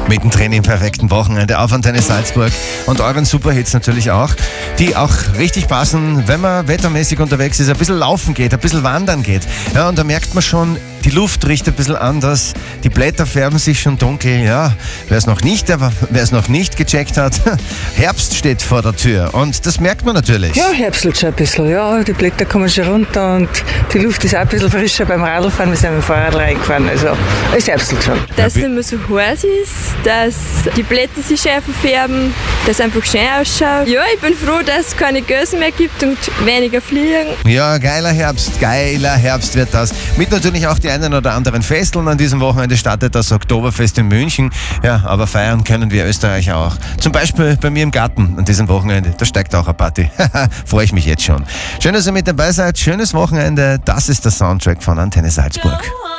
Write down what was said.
Mittendrin im perfekten Wochenende auf Antenne Salzburg und euren Superhits natürlich auch, die auch richtig passen, wenn man wettermäßig unterwegs ist, ein bisschen laufen geht, ein bisschen wandern geht. Ja, und da merkt man schon, die Luft riecht ein bisschen anders, die Blätter färben sich schon dunkel. Ja, wer es noch nicht gecheckt hat, Herbst steht vor der Tür und das merkt man natürlich. Ja, herbstelt schon ein bisschen, ja, die Blätter kommen schon runter und die Luft ist auch ein bisschen frischer beim Radlfahren. Wir sind mit dem Fahrrad reingefahren, also es herbstelt schon. Dass es nicht mehr so heiß ist, dass die Blätter sich schärfer färben, dass es einfach schön ausschaut. Ja, ich bin froh, dass es keine Gösen mehr gibt und weniger fliegen. Ja, geiler Herbst wird das. Mit natürlich auch die einen oder anderen Festeln. An diesem Wochenende startet das Oktoberfest in München. Ja, aber feiern können wir Österreicher auch. Zum Beispiel bei mir im Garten an diesem Wochenende. Da steigt auch eine Party. Freue ich mich jetzt schon. Schön, dass ihr mit dabei seid. Schönes Wochenende. Das ist der Soundtrack von Antenne Salzburg.